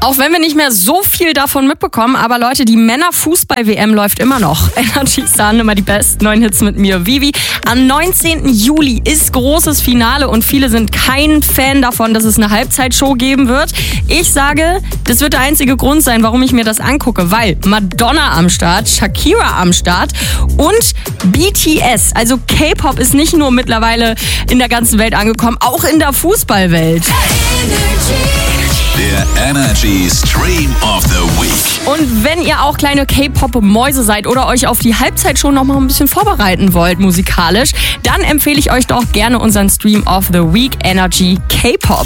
Auch wenn wir nicht mehr so viel davon mitbekommen, aber Leute, die Männer-Fußball-WM läuft immer noch. Energy Sun, immer die besten 9 Hits mit mir, Vivi. Am 19. Juli ist großes Finale und viele sind kein Fan davon, dass es eine Halbzeitshow geben wird. Ich sage, das wird der einzige Grund sein, warum ich mir das angucke, weil Madonna am Start, Shakira am Start und BTS, also K-Pop ist nicht nur mittlerweile in der ganzen Welt angekommen, auch in der Fußballwelt. Der Energy Stream of the Week. Und wenn ihr auch kleine K-Pop-Mäuse seid oder euch auf die Halbzeit schon noch mal ein bisschen vorbereiten wollt musikalisch, dann empfehle ich euch doch gerne unseren Stream of the Week Energy K-Pop.